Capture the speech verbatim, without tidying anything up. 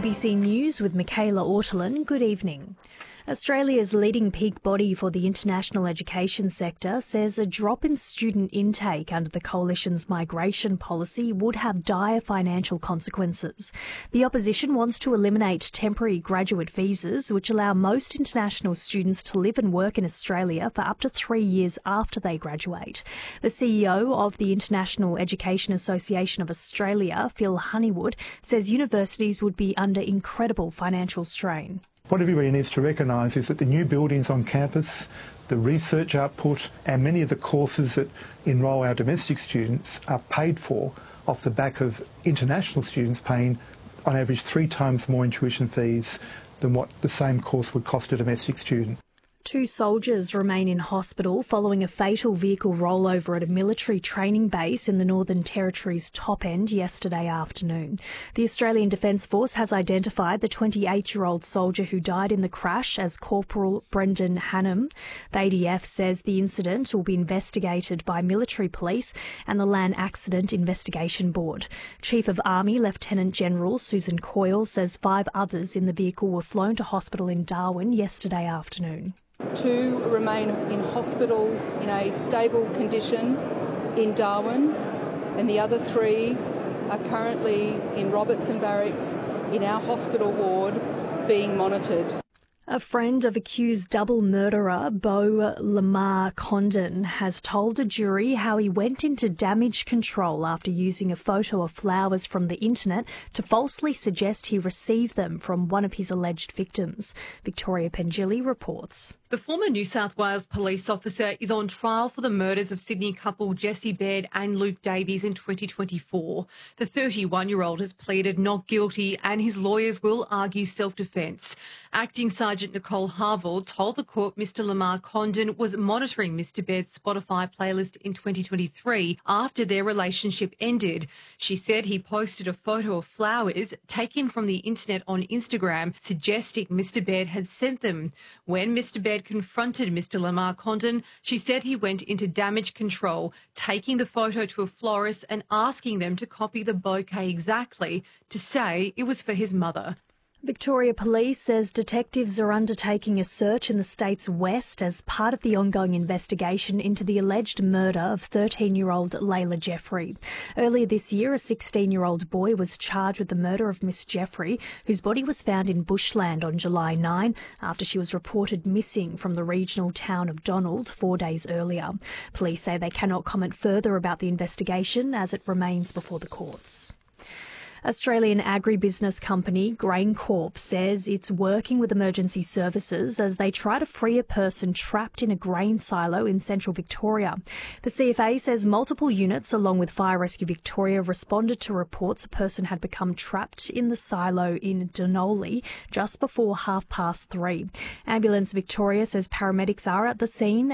B C News with Michaela Ortolin. Good evening. Australia's leading peak body for the international education sector says a drop in student intake under the coalition's migration policy would have dire financial consequences. The opposition wants to eliminate temporary graduate visas, which allow most international students to live and work in Australia for up to three years after they graduate. The C E O of the International Education Association of Australia, Phil Honeywood, says universities would be under incredible financial strain. What everybody needs to recognise is that the new buildings on campus, the research output and many of the courses that enrol our domestic students are paid for off the back of international students paying on average three times more in tuition fees than what the same course would cost a domestic student. Two soldiers remain in hospital following a fatal vehicle rollover at a military training base in the Northern Territory's top end yesterday afternoon. The Australian Defence Force has identified the twenty-eight-year-old soldier who died in the crash as Corporal Brendan Hannam. The A D F says the incident will be investigated by military police and the Land Accident Investigation Board. Chief of Army Lieutenant General Susan Coyle says five others in the vehicle were flown to hospital in Darwin yesterday afternoon. Two remain in hospital in a stable condition in Darwin, and the other three are currently in Robertson Barracks in our hospital ward being monitored. A friend of accused double murderer Beau Lamar Condon has told a jury how he went into damage control after using a photo of flowers from the internet to falsely suggest he received them from one of his alleged victims. Victoria Pengilly reports. The former New South Wales police officer is on trial for the murders of Sydney couple Jessie Baird and Luke Davies in twenty twenty-four. The thirty-one-year-old has pleaded not guilty and his lawyers will argue self-defence. Acting Sergeant Nicole Harville told the court Mister Lamar Condon was monitoring Mister Baird's Spotify playlist in twenty twenty-three after their relationship ended. She said he posted a photo of flowers taken from the internet on Instagram suggesting Mister Baird had sent them. When Mister Baird confronted Mister Lamar Condon, she said he went into damage control, taking the photo to a florist and asking them to copy the bouquet exactly to say it was for his mother. Victoria Police says detectives are undertaking a search in the state's west as part of the ongoing investigation into the alleged murder of thirteen-year-old Layla Jeffrey. Earlier this year, a sixteen-year-old boy was charged with the murder of Miss Jeffrey, whose body was found in bushland on July ninth after she was reported missing from the regional town of Donald four days earlier. Police say they cannot comment further about the investigation as it remains before the courts. Australian agribusiness company GrainCorp says it's working with emergency services as they try to free a person trapped in a grain silo in central Victoria. The C F A says multiple units along with Fire Rescue Victoria responded to reports a person had become trapped in the silo in Dunolly just before half past three. Ambulance Victoria says paramedics are at the scene